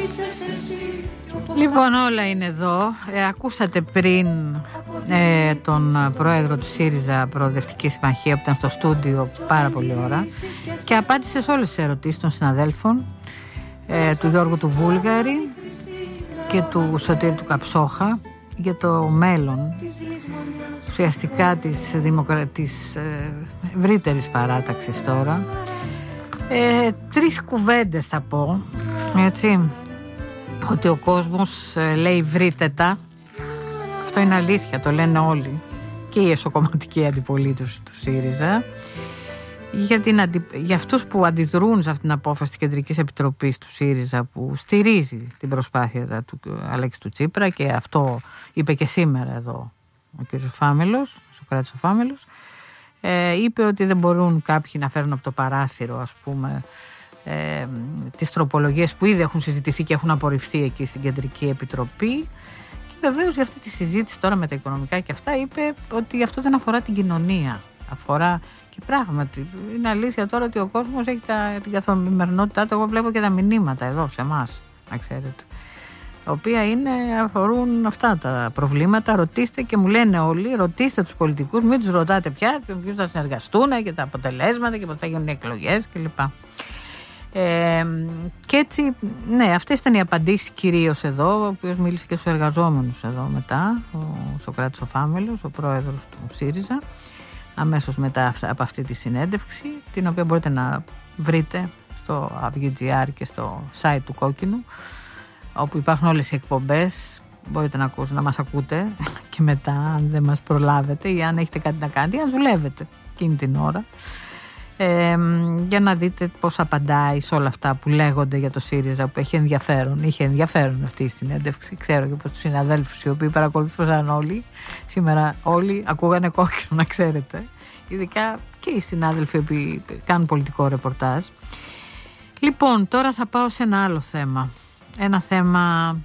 Λοιπόν, όλα είναι εδώ. Ακούσατε πριν τον πρόεδρο του ΣΥΡΙΖΑ Προοδευτική Συμμαχία που ήταν στο στούντιο πάρα πολλή ώρα και απάντησε σε όλες τις ερωτήσεις των συναδέλφων του Γιώργου του Βούλγαρη και του Σωτήρη του Καψόχα για το μέλλον ουσιαστικά της ευρύτερης παράταξης τώρα. Τρεις κουβέντες θα πω, έτσι, ότι ο κόσμος λέει βρήτετα. Αυτό είναι αλήθεια, το λένε όλοι και η εσωκομματική αντιπολίτευση του ΣΥΡΙΖΑ για αυτούς που αντιδρούν σε αυτήν την απόφαση της Κεντρικής Επιτροπής του ΣΥΡΙΖΑ που στηρίζει την προσπάθεια του Αλέξη του Τσίπρα, και αυτό είπε και σήμερα εδώ ο κ. Φάμελος, ο Σωκράτης ο Φάμελος. Είπε ότι δεν μπορούν κάποιοι να φέρουν από το παράθυρο, ας πούμε, τις τροπολογίες που ήδη έχουν συζητηθεί και έχουν απορριφθεί εκεί στην Κεντρική Επιτροπή. Και βεβαίως για αυτή τη συζήτηση τώρα με τα οικονομικά και αυτά είπε ότι αυτό δεν αφορά την κοινωνία. Αφορά και πράγματι. Είναι αλήθεια τώρα ότι ο κόσμος έχει την καθημερινότητά του. Εγώ βλέπω και τα μηνύματα εδώ σε εμάς, να ξέρετε, τα οποία αφορούν αυτά τα προβλήματα. Ρωτήστε, και μου λένε όλοι, ρωτήστε τους πολιτικούς, μην τους ρωτάτε πια ποιους θα συνεργαστούν και τα αποτελέσματα και πότε θα γίνουν οι εκλογές κλπ. Και έτσι, ναι, αυτές ήταν οι απαντήσεις κυρίως εδώ, ο οποίος μίλησε και στους εργαζόμενους εδώ μετά, ο Σωκράτης ο Φάμελος, ο πρόεδρος του ΣΥΡΙΖΑ, αμέσως μετά από αυτή τη συνέντευξη, την οποία μπορείτε να βρείτε στο AVGR και στο site του Κόκκινου, όπου υπάρχουν όλες οι εκπομπές. Μπορείτε να μας ακούτε και μετά, αν δεν μας προλάβετε ή αν έχετε κάτι να κάνετε ή αν δουλεύετε εκείνη την ώρα, για να δείτε πώς απαντάει σε όλα αυτά που λέγονται για το ΣΥΡΙΖΑ, που έχει ενδιαφέρον. Είχε ενδιαφέρον αυτή η συνέντευξη. Ξέρω και από τους συναδέλφους οι οποίοι παρακολουθούσαν όλοι. Σήμερα όλοι ακούγανε Κόκκινο, να ξέρετε. Ειδικά και οι συνάδελφοι που κάνουν πολιτικό ρεπορτάζ. Λοιπόν, τώρα θα πάω σε ένα άλλο θέμα. Ένα θέμα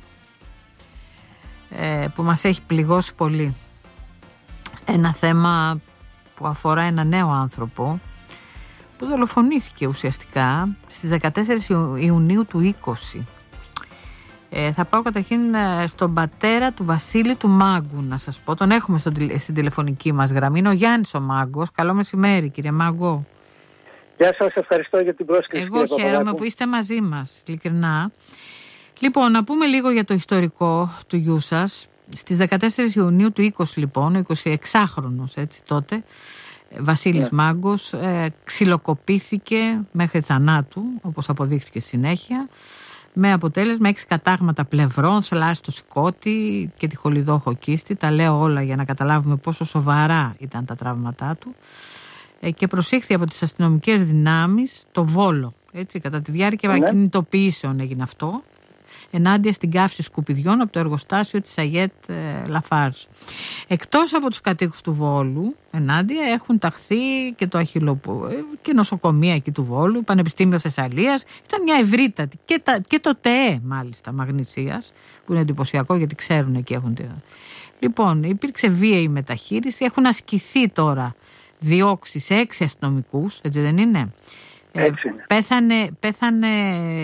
που μας έχει πληγώσει πολύ. Ένα θέμα που αφορά ένα νέο άνθρωπο που δολοφονήθηκε ουσιαστικά στις 14 Ιουνίου του 20. Θα πάω καταρχήν στον πατέρα του Βασίλη του Μάγκου, να σας πω. Τον έχουμε στην τηλεφωνική μας γραμμή. Είναι ο Γιάννης ο Μάγκος. Καλό μεσημέρι, κύριε Μάγκο. Γεια σας, ευχαριστώ για την πρόσκληση. Εγώ χαίρομαι που είστε μαζί μας, ειλικρινά. Λοιπόν, να πούμε λίγο για το ιστορικό του γιού σας. Στις 14 Ιουνίου του 20, λοιπόν, ο 26χρονος έτσι τότε, Βασίλης Μάγκος, ξυλοκοπήθηκε μέχρι θανάτου, όπως αποδείχθηκε συνέχεια, με αποτέλεσμα 6 κατάγματα πλευρών, θλάση στο σηκώτη και τη χολιδόχο κίστη. Τα λέω όλα για να καταλάβουμε πόσο σοβαρά ήταν τα τραύματά του. Και προσήχθη από τις αστυνομικές δυνάμεις το Βόλο. Έτσι, κατά τη διάρκεια κινητοποιήσεων έγινε αυτό, ενάντια στην καύση σκουπιδιών από το εργοστάσιο της Αγιέτ Λαφάρζ. Εκτός από τους κατοίκους του Βόλου, ενάντια έχουν ταχθεί και το και νοσοκομεία εκεί του Βόλου, Πανεπιστήμιο Θεσσαλίας. Ήταν μια ευρύτατη. Και το ΤΕΕ, μάλιστα, Μαγνησίας, που είναι εντυπωσιακό γιατί ξέρουν εκεί έχουν. Λοιπόν, υπήρξε βίαιη μεταχείριση. Έχουν ασκηθεί τώρα διώξεις σε 6 αστυνομικούς, έτσι δεν είναι? Έτσι είναι. Πέθανε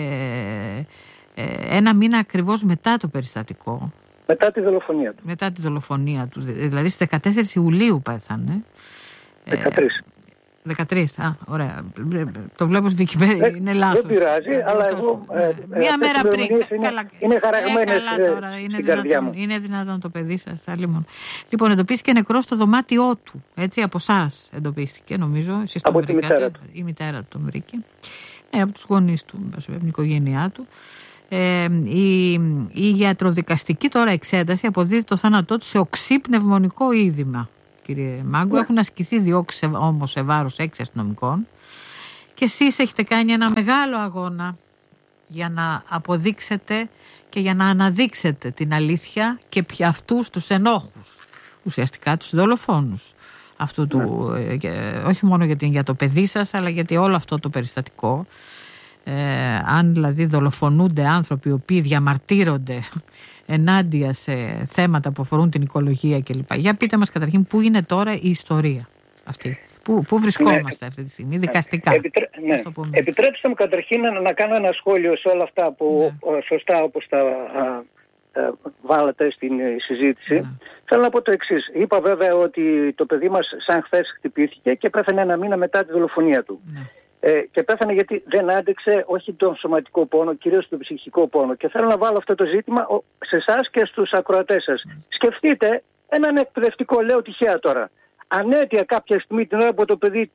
ένα μήνα ακριβώς μετά το περιστατικό. Μετά τη δολοφονία του. Μετά τη δολοφονία του. Δηλαδή στις 14 Ιουλίου πέθανε. 13. Ωραία. Το βλέπω στη Wikipedia, είναι λάθος. Δεν πειράζει, αλλά εγώ μία μέρα πριν. Είναι χαραγμένες στην καρδιά μου. Είναι δυνατόν το παιδί σας. Λοιπόν, εντοπίστηκε νεκρό στο δωμάτιό του. Έτσι, από εσάς εντοπίστηκε, νομίζω. Εσείς από τη μητέρα του. Η μητέρα του τον βρήκε. Από τους γονείς του, την οικογένειά του. Η ιατροδικαστική τώρα εξέταση αποδίδει το θάνατό του σε οξύ πνευμονικό είδημα. Κύριε Μάγκο, έχουν ασκηθεί διώξεις όμως σε βάρος 6 αστυνομικών και εσείς έχετε κάνει ένα μεγάλο αγώνα για να αποδείξετε και για να αναδείξετε την αλήθεια και πια αυτούς τους ενόχους, ουσιαστικά τους δολοφόνους αυτού του, όχι μόνο για το παιδί σας, αλλά γιατί όλο αυτό το περιστατικό, αν δηλαδή δολοφονούνται άνθρωποι οι οποίοι διαμαρτύρονται ενάντια σε θέματα που αφορούν την οικολογία κλπ. Για πείτε μας καταρχήν πού είναι τώρα η ιστορία αυτή. Πού βρισκόμαστε αυτή τη στιγμή, δικαστικά. Επιτρέψτε μου καταρχήν να κάνω ένα σχόλιο σε όλα αυτά που σωστά όπως τα βάλατε στην συζήτηση. Θέλω να πω το εξής. Είπα βέβαια ότι το παιδί μας σαν χθες χτυπήθηκε και πέθανε ένα μήνα μετά τη δολοφονία του. Και πέθανε γιατί δεν άντεξε όχι τον σωματικό πόνο, κυρίως τον ψυχικό πόνο. Και θέλω να βάλω αυτό το ζήτημα σε εσάς και στους ακροατές σας. Σκεφτείτε έναν εκπαιδευτικό, λέω τυχαία τώρα. Ανέτεια κάποια στιγμή την ώρα που το παιδί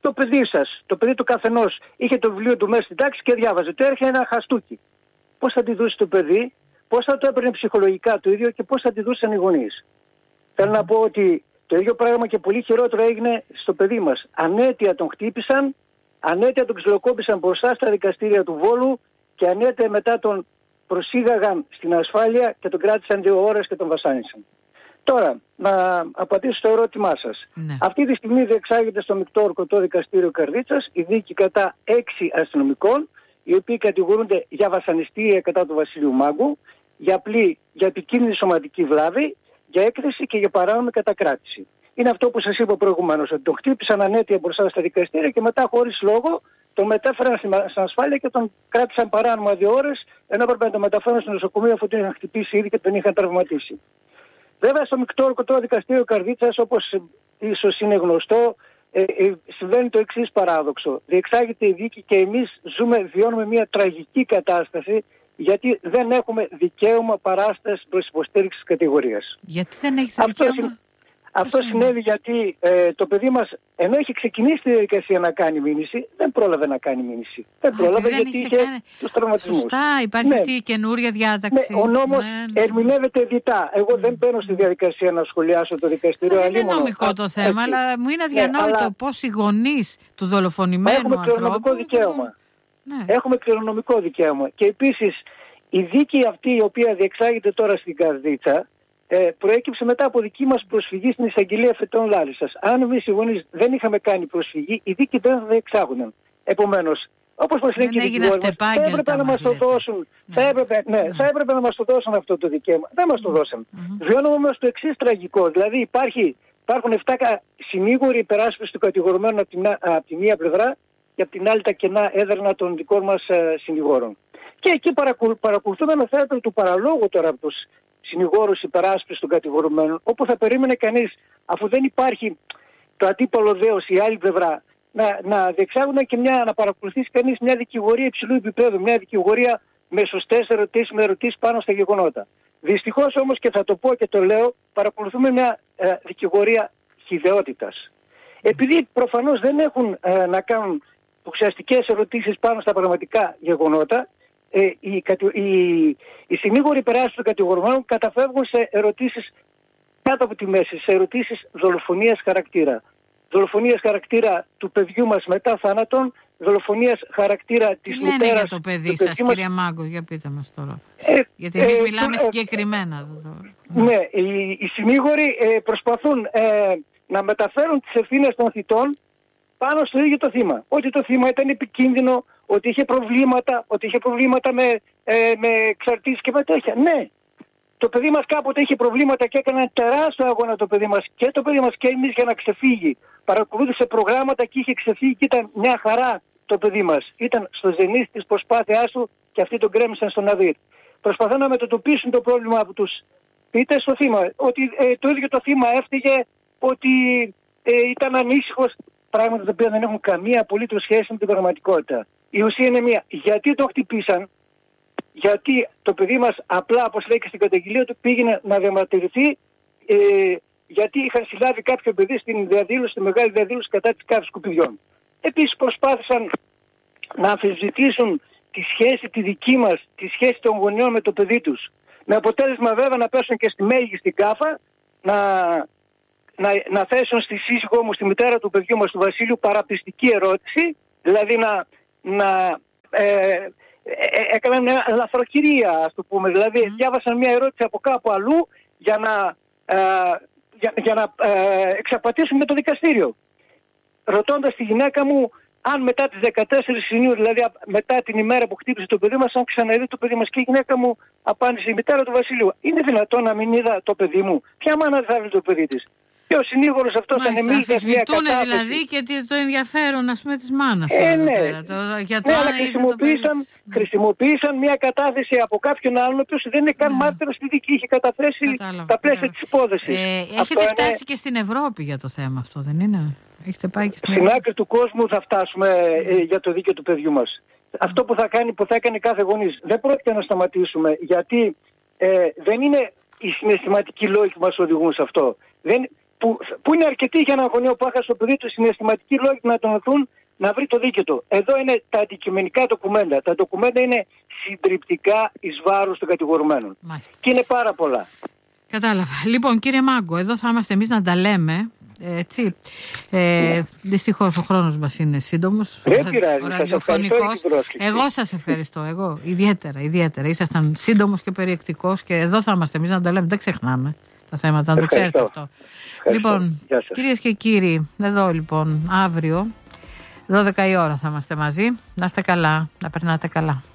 σας, το παιδί του καθενός, είχε το βιβλίο του μέσα στην τάξη και διάβαζε. Του έρχεται ένα χαστούκι. Πώς θα τη δώσει το παιδί, πώς θα το έπαιρνε ψυχολογικά το ίδιο και πώς θα τη δούσαν οι γονείς. Θέλω να πω ότι το ίδιο πράγμα και πολύ χειρότερο έγινε στο παιδί μας. Ανέτεια τον χτύπησαν, ανέτεια τον ξυλοκόπησαν μπροστά στα δικαστήρια του Βόλου και ανέτεια μετά τον προσήγαγαν στην ασφάλεια και τον κράτησαν 2 ώρες και τον βασάνισαν. Τώρα, να απαντήσω στο ερώτημά σας. Αυτή τη στιγμή διεξάγεται στο Μεικτό Ορκωτό Δικαστήριο Καρδίτσας η δίκη κατά 6 αστυνομικών, οι οποίοι κατηγορούνται για βασανιστήρια κατά του Βασιλείου Μάγκου, για επικίνδυνη σωματική βλάβη, για έκθεση και για παράνομη κατακράτηση. Είναι αυτό που σας είπα προηγουμένως, ότι τον χτύπησαν ανέτεια μπροστά στα δικαστήρια και μετά χωρίς λόγο τον μετέφεραν στην ασφάλεια και τον κράτησαν παράνομα 2 ώρες, ενώ έπρεπε να τον μεταφέρουν στο νοσοκομείο αφού τον είχαν χτυπήσει ήδη και τον είχαν τραυματίσει. Βέβαια στο Μεικτό Ορκωτό Δικαστήριο Καρδίτσας, όπως ίσως είναι γνωστό, συμβαίνει το εξής παράδοξο. Διεξάγεται η δίκη και εμείς βιώνουμε μια τραγική κατάσταση, γιατί δεν έχουμε δικαίωμα παράστασης προς υποστήριξη της κατηγορίας. Γιατί δεν έχει δικαίωμα? Αυτό συνέβη γιατί το παιδί μας, ενώ είχε ξεκινήσει τη διαδικασία να κάνει μήνυση, δεν πρόλαβε να κάνει μήνυση. Δεν πρόλαβε γιατί είχε τους τραυματισμούς. Σωστά, υπάρχει αυτή η καινούρια διάταξη. Ναι, ο νόμος ερμηνεύεται διτά. Εγώ δεν μπαίνω στη διαδικασία να σχολιάσω το δικαστήριο. Δεν είναι νομικό το θέμα, αλλά μου είναι αδιανόητο πώς οι γονείς του δολοφονημένου ανθρώπου... Έχουμε κληρονομικό δικαίωμα. Έχουμε κληρονομικό δικαίωμα. Και επίσης η δίκη αυτή η οποία διεξάγεται τώρα στην Καρδίτσα προέκυψε μετά από δική μας προσφυγή στην εισαγγελία Φετών Λάρισσας. Αν εμείς οι γονείς δεν είχαμε κάνει προσφυγή, η δίκη δεν θα διεξάγουν. Επομένως, όπως μας λέει και η δικηγόρη μας, θα έπρεπε να μας το δώσουν. Θα έπρεπε να μας το δώσουν αυτό το δικαίωμα. Δεν μας το δώσαν. Βιώνουμε όμως το εξής τραγικό. Δηλαδή υπάρχουν 7 συνήγοροι υπεράσπιση του κατηγορουμένου από τη μία πλευρά και από την άλλη τα κενά έδρανα των δικών μας συνηγόρων. Και εκεί παρακολουθούμε ένα θέατρο του παραλόγου τώρα από τους συνηγόρους υπεράσπισης των κατηγορουμένων, όπου θα περίμενε κανείς, αφού δεν υπάρχει το αντίπαλο δέος η άλλη πλευρά, να διεξάγουν και να παρακολουθήσει κανείς μια δικηγορία υψηλού επίπεδου, μια δικηγορία με σωστές ερωτήσεις, με ερωτήσεις πάνω στα γεγονότα. Δυστυχώς όμως, και θα το πω και το λέω, παρακολουθούμε μια δικηγορία χυδαιότητας. Επειδή προφανώς δεν έχουν να κάνουν ουσιαστικές ερωτήσεις πάνω στα πραγματικά γεγονότα, οι συνήγοροι υπεράσπισης των κατηγορουμένων καταφεύγουν σε ερωτήσεις κάτω από τη μέση, σε ερωτήσεις δολοφονίας χαρακτήρα. Δολοφονίας χαρακτήρα του παιδιού μας μετά θάνατον, δολοφονίας χαρακτήρα της μητέρας. Τι λένε για το παιδί σας, κυρία Μάγκο, για πείτε μας τώρα. Γιατί εμείς μιλάμε συγκεκριμένα. Ναι, οι συνήγοροι προσπαθούν να μεταφέρουν τις ευθύνες των θητών πάνω στο ίδιο το θύμα. Ότι το θύμα ήταν επικίνδυνο, ότι είχε προβλήματα με εξαρτήσεις και με τέτοια. Ναι, το παιδί μας κάποτε είχε προβλήματα και έκανε ένα τεράστιο αγώνα το παιδί μας και εμείς για να ξεφύγει. Παρακολούθησε προγράμματα και είχε ξεφύγει και ήταν μια χαρά το παιδί μας. Ήταν στο ζενήθ της προσπάθειάς του και αυτοί τον κρέμισαν στον Αδύρ. Προσπαθούν να μετατοπίσουν το πρόβλημα από τους πείτε στο θύμα. Ότι το ίδιο το θύμα έφταιγε, ότι ήταν ανήσυχος. Πράγματα τα οποία δεν έχουν καμία απολύτως σχέση με την πραγματικότητα. Η ουσία είναι μία. Γιατί το χτυπήσαν, γιατί το παιδί μας απλά, όπως λέει και στην καταγγελία του, πήγαινε να διαμαρτυρηθεί, γιατί είχαν συλλάβει κάποιο παιδί στην διαδήλωση, στη μεγάλη διαδήλωση κατά της κάρτης σκουπιδιών. Επίσης προσπάθησαν να αμφισβητήσουν τη σχέση τη δική μας, τη σχέση των γονιών με το παιδί τους. Με αποτέλεσμα βέβαια να πέσουν και στη μέγιστη κάφα, να θέσουν στη σύζυγό μου, στη μητέρα του παιδιού μας, του Βασίλειου, παραπιστική ερώτηση, δηλαδή έκαναν μια λαθροκυρία, ας το πούμε, δηλαδή διάβασαν μια ερώτηση από κάπου αλλού για να εξαπατήσουν με το δικαστήριο. Ρωτώντας τη γυναίκα μου αν μετά τις 14 Ιουνίου, δηλαδή μετά την ημέρα που χτύπησε το παιδί μας, αν ξαναδεί το παιδί μας, και η γυναίκα μου απάντησε, η μητέρα του Βασιλείου, είναι δυνατόν να μην είδα το παιδί μου? Ποια μάνα θα βρει το παιδί της? Και ο συνήγορος αυτός ανεμίζει μια κατάθεση. Δηλαδή και το ενδιαφέρον, ας πούμε, της μάνας. Ναι, αλλά χρησιμοποίησαν μια κατάθεση από κάποιον άλλον, ο οποίος δεν είναι καν μάρτυρας στη δίκη, είχε καταθέσει τα πλαίσια της υπόθεσης. Έχετε φτάσει και στην Ευρώπη για το θέμα αυτό, δεν είναι? Έχετε πάει και στην άκρη του κόσμου θα φτάσουμε για το δίκαιο του παιδιού μας. Αυτό που θα έκανε κάθε γονής. Δεν πρόκειται να σταματήσουμε, γιατί δεν είναι οι συναισθηματικοί λόγοι που μας οδηγούν σε αυτό. Που είναι αρκετοί για έναν γονιό που έχασε το παιδί του, συναισθηματικοί λόγοι να τον οθούν να βρει το δίκαιο του. Εδώ είναι τα αντικειμενικά ντοκουμέντα. Τα ντοκουμέντα είναι συντριπτικά εις βάρος των κατηγορουμένων. Μάλιστα. Και είναι πάρα πολλά. Κατάλαβα. Λοιπόν, κύριε Μάγκο, εδώ θα είμαστε εμείς να τα λέμε. Έτσι. Δυστυχώς ο χρόνος μας είναι σύντομος. Δεν πειράζει. Εγώ σας ευχαριστώ. Ιδιαίτερα. Ήσασταν σύντομος και περιεκτικός και εδώ θα είμαστε εμείς να τα λέμε. Δεν ξεχνάμε τα θέματα, να το ξέρετε αυτό. Λοιπόν, κυρίες και κύριοι, εδώ λοιπόν αύριο 12 η ώρα θα είμαστε μαζί. Να είστε καλά, να περνάτε καλά.